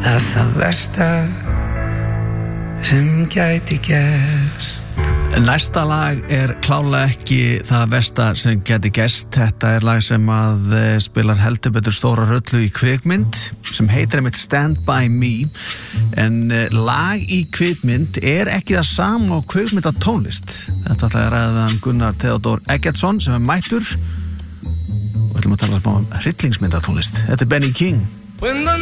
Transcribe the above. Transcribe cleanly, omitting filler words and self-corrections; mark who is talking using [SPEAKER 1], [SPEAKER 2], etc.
[SPEAKER 1] að það versta sem gæti gerst.
[SPEAKER 2] Næsta lag klárlega ekki það versta sem gæti gerst. Þetta lag sem að spilar heldur betur stóra röllu í kvikmynd sem heitir einmitt Stand By Me, en lag í kvikmynd ekki það sama á kvikmyndatónlist. Þetta ætla að ræða Gunnar Theodor Eggertsson sem mættur og ætlum að tala um hryllingsmyndatónlist. Þetta Benny King.
[SPEAKER 1] When the